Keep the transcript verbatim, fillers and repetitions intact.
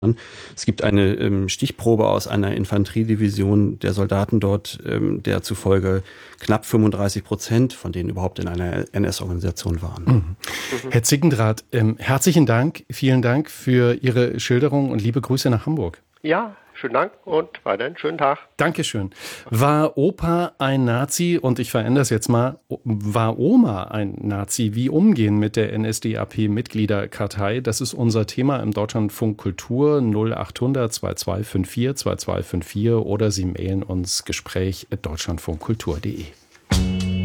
Es gibt eine ähm, Stichprobe aus einer Infanteriedivision der Soldaten dort, ähm, der zufolge knapp fünfunddreißig Prozent von denen überhaupt in einer N S-Organisation waren. Mhm. Mhm. Herr Zickendrath, ähm, herzlichen Dank, vielen Dank für Ihre Schilderung und liebe Grüße nach Hamburg. Ja, schönen Dank und weiterhin schönen Tag. Dankeschön. War Opa ein Nazi? Und ich verändere es jetzt mal. War Oma ein Nazi? Wie umgehen mit der N S D A P-Mitgliederkartei? Das ist unser Thema im Deutschlandfunk Kultur null achthundert zweiundzwanzig fünfundvierzig zweiundzwanzig fünfundvierzig oder Sie mailen uns gespräch at deutschlandfunkkultur punkt de.